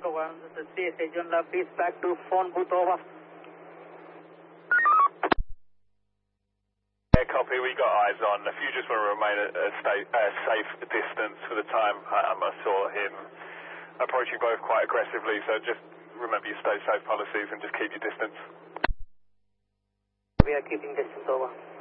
Echo 1, this is CSA John Love, please back to phone booth, over. Yeah, copy, we got eyes on. If you just want to remain at a safe distance for the time, I saw him approaching both quite aggressively, so just remember your stay safe policies and just keep your distance. We are keeping distance, over.